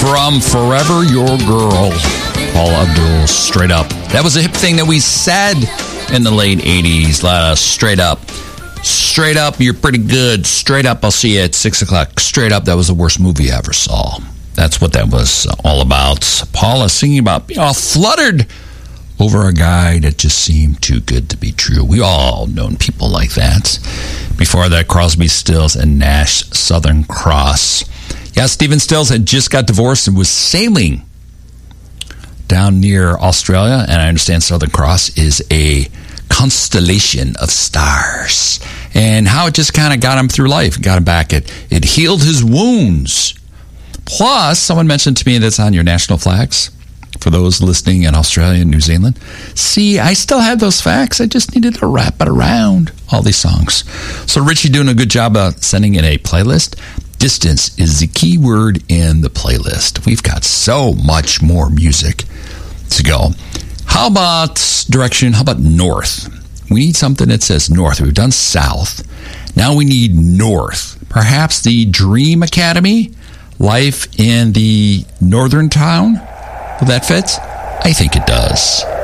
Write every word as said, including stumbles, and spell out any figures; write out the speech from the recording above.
from Forever Your Girl. Paula Abdul, Straight Up. That was a hip thing that we said in the late eighties. Uh, straight up. Straight up, you're pretty good. Straight up, I'll see you at six o'clock. Straight up, that was the worst movie I ever saw. That's what that was all about. Paula singing about being all fluttered over a guy that just seemed too good to be true. We all known people like that. Before that, Crosby, Stills, and Nash, Southern Cross. Yeah, Stephen Stills had just got divorced and was sailing down near Australia, and I understand Southern Cross is a constellation of stars. And how it just kind of got him through life, got him back. It, it healed his wounds. Plus, someone mentioned to me that's on your national flags for those listening in Australia and New Zealand. See, I still have those facts. I just needed to wrap it around all these songs. So Richie doing a good job of sending in a playlist. Distance is the key word in the playlist. We've got so much more music to go. How about direction? How about north? We need something that says north. We've done south. Now we need north. Perhaps the Dream Academy? Life in the northern town? Will that fit? I think it does.